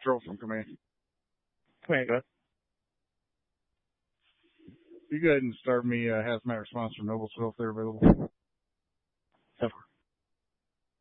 Patrol from Command. Command, go ahead. You go ahead and start me hazmat response from Noblesville if they're available. So far.